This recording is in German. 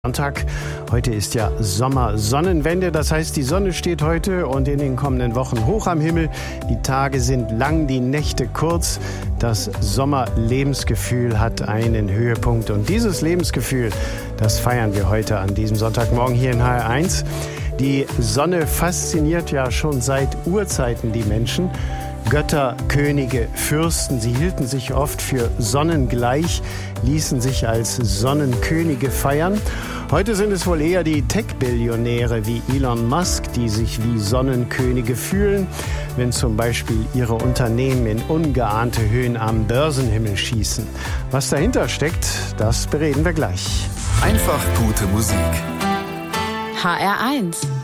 Sonntag. Heute ist ja Sommersonnenwende, das heißt, die Sonne steht heute und in den kommenden Wochen hoch am Himmel. Die Tage sind lang, die Nächte kurz. Das Sommerlebensgefühl hat einen Höhepunkt und dieses Lebensgefühl, das feiern wir heute an diesem Sonntagmorgen hier in HR1. Die Sonne fasziniert ja schon seit Urzeiten die Menschen. Götter, Könige, Fürsten, sie hielten sich oft für sonnengleich, ließen sich als Sonnenkönige feiern. Heute sind es wohl eher die Tech-Billionäre wie Elon Musk, die sich wie Sonnenkönige fühlen, wenn zum Beispiel ihre Unternehmen in ungeahnte Höhen am Börsenhimmel schießen. Was dahinter steckt, das bereden wir gleich. Einfach gute Musik. HR1